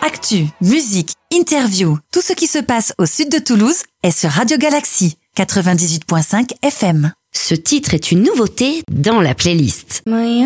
Actu, musique, interview, tout ce qui se passe au sud de Toulouse est sur Radio Galaxy 98.5 FM. Ce titre est une nouveauté dans la playlist.